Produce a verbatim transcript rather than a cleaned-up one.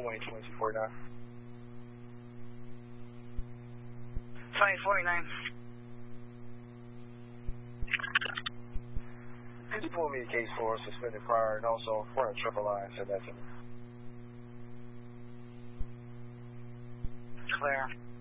twenty twenty forty-nine. twenty forty-nine. Could you pull me a case for suspended prior and also for a triple I, send that to me. Clear.